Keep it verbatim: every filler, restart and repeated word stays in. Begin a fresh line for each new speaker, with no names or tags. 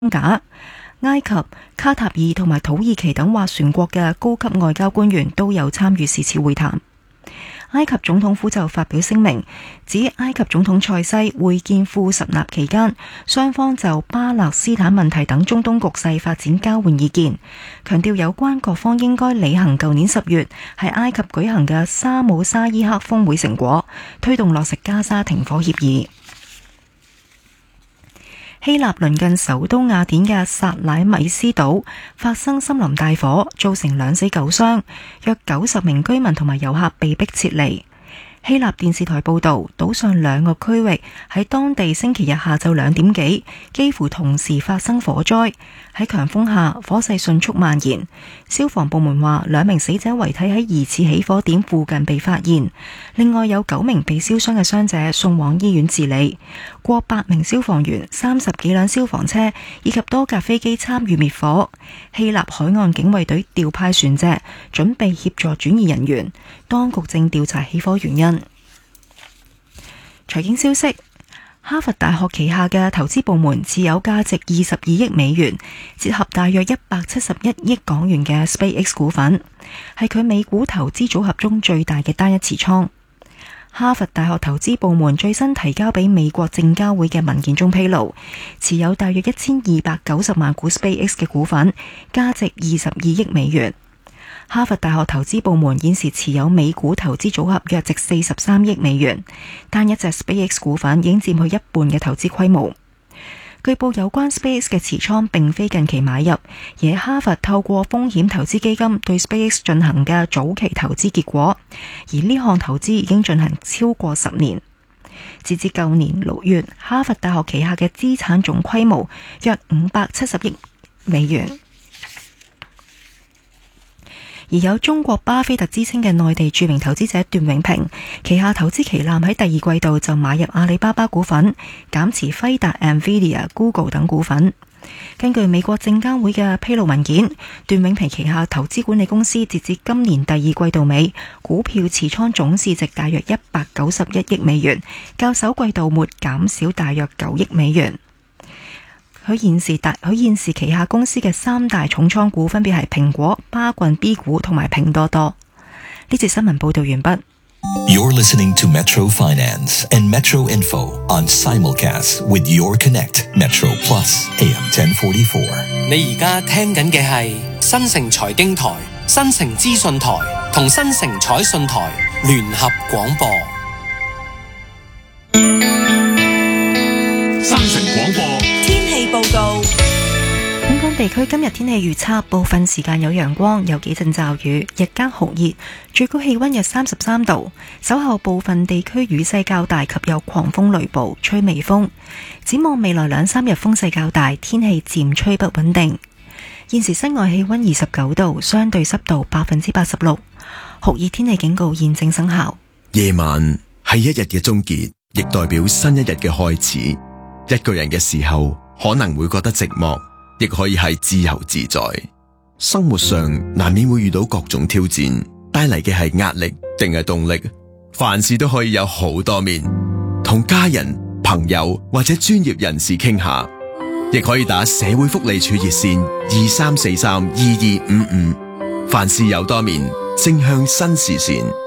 假。埃及、卡塔爾同埋土耳其等斡旋國嘅高級外交官員都有參與是次會談。埃及總統府就發表聲明，指埃及總統塞西會見庫什納期間，雙方就巴勒斯坦問題等中東局勢發展交換意見，強調有關各方應該履行舊年十月喺埃及舉行嘅沙姆沙伊克峰會成果，推動落實加沙停火協議。希臘鄰近首都雅典嘅薩乃米斯島發生森林大火，造成兩死九傷，約九十名居民同埋遊客被迫撤離。希臘電視台報道，島上兩個區域喺當地星期日下晝兩點幾幾乎同時發生火災，喺強風下火勢迅速蔓延。消防部門話，兩名死者遺體喺疑似起火點附近被發現，另外有九名被燒傷嘅傷者送往醫院治理。過百名消防員、三十幾輛消防車以及多架飛機參與滅火。希臘海岸警衛隊調派船隻，準備協助轉移人員。當局正調查起火原因。財經消息：哈佛大學旗下嘅投資部門持有價值二十二億美元，折合大約一百七十一億港元嘅 SpaceX 股份，係佢美股投資組合中最大嘅單一持倉。哈佛大學投資部門最新提交俾美國證交會嘅文件中披露，持有大約一千二百九十萬股 SpaceX 嘅股份，價值二十二億美元。哈佛大學投資部門現時持有美股投資組合約值四十三億美元，單一隻 SpaceX 股份已經佔去一半嘅投資規模。據報有關 SpaceX 嘅持倉並非近期買入，而係哈佛透過風險投資基金對 SpaceX 進行嘅早期投資結果，而呢項投資已經進行超過十年。截至舊年六月，哈佛大學旗下嘅資產總規模約五百七十億美元。而有中國巴菲特之稱嘅內地著名投資者段永平，旗下投資旗艦喺第二季度就買入阿里巴巴股份，減持輝達、Nvidia、Google 等股份。根據美國證監會嘅披露文件，段永平旗下投資管理公司截至今年第二季度尾，股票持倉總市值大約一百九十一億美元，較首季度末減少大約九億美元。佢現時大佢現時旗下公司嘅三大重倉股分別係蘋果、巴郡 B 股同埋拼多多。呢節新聞報道完畢。
You're listening to Metro Finance and Metro Info on simulcast with Your Connect Metro Plus A M ten forty-four。
你而家聽緊嘅係新城財經台、新城資訊台同新城彩訊台聯合廣播。
新城廣播
天氣報告。本港地區今日天氣預測，部分時間有陽光，有幾陣驟雨，日間酷熱，最高氣溫約三十三度。稍後部分地區雨勢較大及有狂風雷暴，吹微風。展望未來兩三日風勢較大，天氣漸趨不穩定。現時室外氣溫二十九度，相對濕度百分之八十六，酷熱天氣警告現正生效。
夜晚係一日嘅終結，亦代表新一日嘅開始。一個人嘅時候可能會覺得寂寞，亦可以係自由自在。生活上難免會遇到各種挑戰，帶嚟嘅係壓力定係動力？凡事都可以有好多面，同家人、朋友或者專業人士傾下，亦可以打社會福利處熱線二三四三二二五五。凡事有多面，正向新視線。